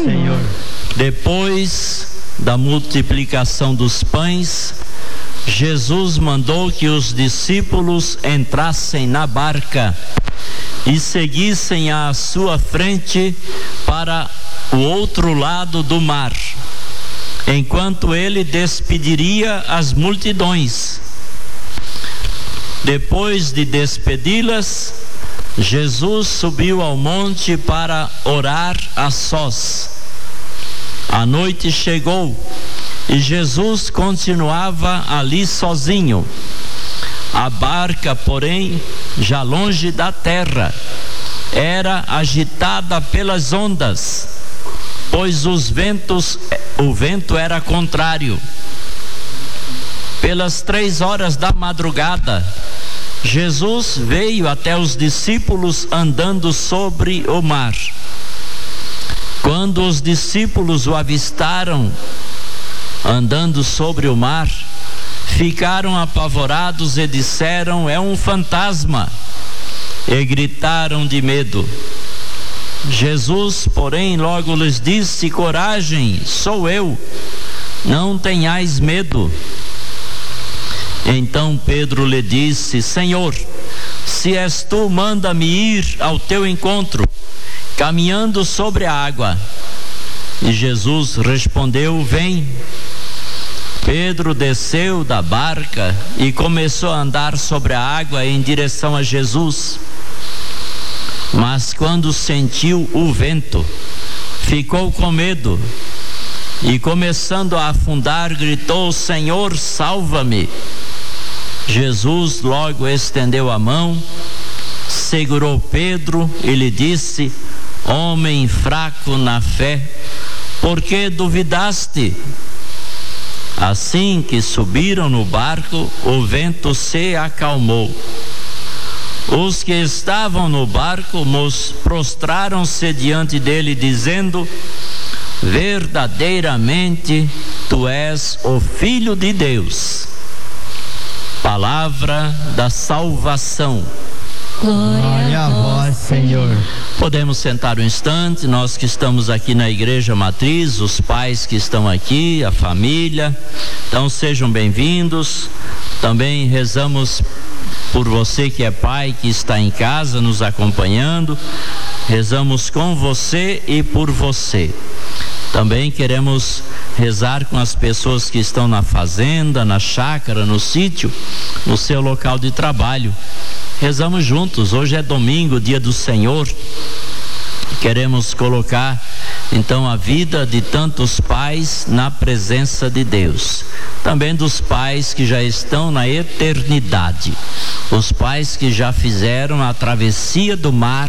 Senhor. Depois da multiplicação dos pães, Jesus mandou que os discípulos entrassem na barca e seguissem à sua frente para o outro lado do mar, enquanto ele despediria as multidões. Depois de despedi-las, Jesus subiu ao monte para orar a sós. A noite chegou e Jesus continuava ali sozinho. A barca, porém, já longe da terra, era agitada pelas ondas, pois o vento era contrário. Pelas 3 horas da madrugada, Jesus veio até os discípulos andando sobre o mar. Quando os discípulos o avistaram andando sobre o mar, ficaram apavorados e disseram: "É um fantasma", e gritaram de medo. Jesus, porém, logo lhes disse: "Coragem, sou eu, não tenhais medo." Então Pedro lhe disse: "Senhor, se és tu, manda-me ir ao teu encontro, caminhando sobre a água." E Jesus respondeu: "Vem." Pedro desceu da barca e começou a andar sobre a água em direção a Jesus. Mas quando sentiu o vento, ficou com medo e, começando a afundar, gritou: "Senhor, salva-me." Jesus logo estendeu a mão, segurou Pedro e lhe disse: "Homem fraco na fé, por que duvidaste?" Assim que subiram no barco, o vento se acalmou. Os que estavam no barco prostraram-se diante dele, dizendo: "Verdadeiramente tu és o Filho de Deus." Palavra da salvação. Glória a vós, Senhor. Podemos sentar um instante, nós que estamos aqui na Igreja Matriz, os pais que estão aqui, a família, então sejam bem-vindos. Também rezamos por você que é pai, que está em casa nos acompanhando, rezamos com você e por você. Também queremos rezar com as pessoas que estão na fazenda, na chácara, no sítio, no seu local de trabalho. Rezamos juntos. Hoje é domingo, dia do Senhor. Queremos colocar então a vida de tantos pais na presença de Deus. Também dos pais que já estão na eternidade. Os pais que já fizeram a travessia do mar,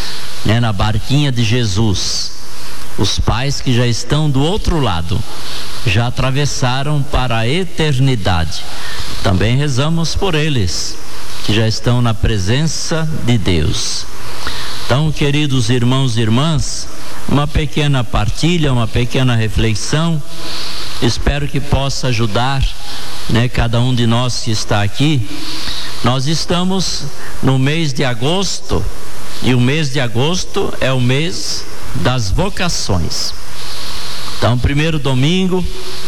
na barquinha de Jesus. Os pais que já estão do outro lado, já atravessaram para a eternidade. Também rezamos por eles, que já estão na presença de Deus. Então, queridos irmãos e irmãs, uma pequena partilha, uma pequena reflexão, espero que possa ajudar, cada um de nós que está aqui. Nós estamos no mês de agosto, e o mês de agosto é o mês das vocações. Então, primeiro domingo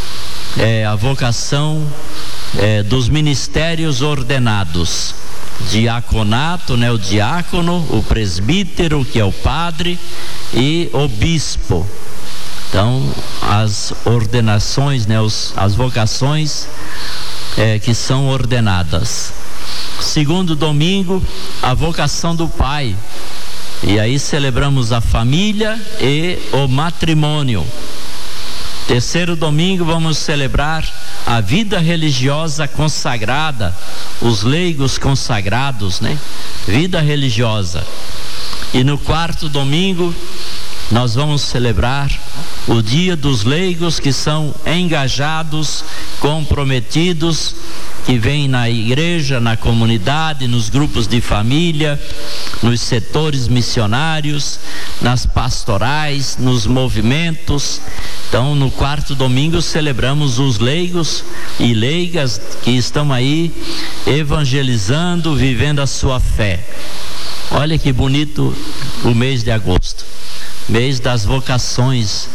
é a vocação dos ministérios ordenados. Diaconato, o diácono, o presbítero, que é o padre, e o bispo. Então, as ordenações, as vocações que são ordenadas. Segundo domingo, a vocação do pai. E aí celebramos a família e o matrimônio. Terceiro domingo vamos celebrar a vida religiosa consagrada, os leigos consagrados, Vida religiosa. E no quarto domingo nós vamos celebrar o dia dos leigos que são engajados, comprometidos, que vêm na igreja, na comunidade, nos grupos de família, nos setores missionários, nas pastorais, nos movimentos. Então, no quarto domingo celebramos os leigos e leigas que estão aí evangelizando, vivendo a sua fé. Olha que bonito o mês de agosto, mês das vocações